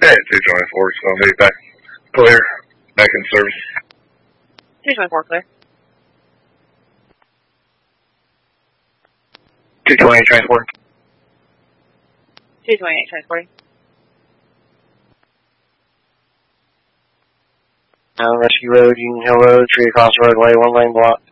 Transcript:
Okay, 224 is going to be back clear, back in service. 224 clear. 228 transport. 228 transporting. Rescue Road, Union Hill Road, tree across the roadway, 1 lane block.